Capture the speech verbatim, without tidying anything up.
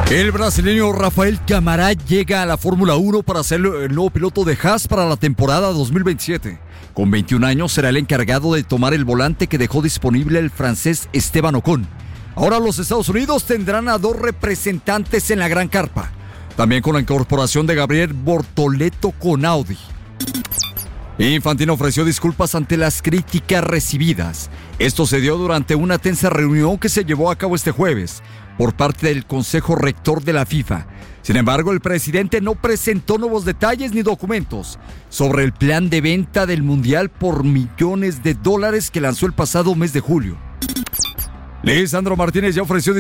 El brasileño Rafael Camará llega a la Fórmula uno para ser el nuevo piloto de Haas para la temporada dos mil veintisiete. Con veintiún años será el encargado de tomar el volante que dejó disponible el francés Esteban Ocon. Ahora los Estados Unidos tendrán a dos representantes en la gran carpa. También con la incorporación de Gabriel Bortoleto con Audi. Infantino ofreció disculpas ante las críticas recibidas. Esto se dio durante una tensa reunión que se llevó a cabo este jueves por parte del Consejo Rector de la FIFA. Sin embargo, el presidente no presentó nuevos detalles ni documentos sobre el plan de venta del Mundial por millones de dólares que lanzó el pasado mes de julio. Lisandro Martínez ya ofreció